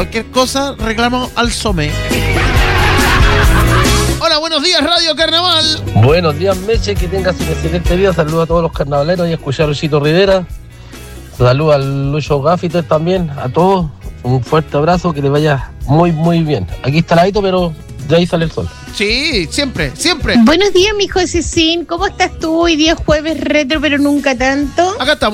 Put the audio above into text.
Cualquier cosa, reclamo al SOME. Hola, buenos días, Radio Carnaval. Buenos días, Meche, que tengas un excelente día. Saludos a todos los carnavaleros y a escuchar a Luisito Rivera. Saludos al Lucho Gaffiter también, a todos. Un fuerte abrazo, que les vaya muy, muy bien. Aquí está ladito, pero de ahí sale el sol. Sí, siempre, siempre. Buenos días, mi Josecín. ¿Cómo estás tú? Hoy día es jueves retro, pero nunca tanto. Acá estamos.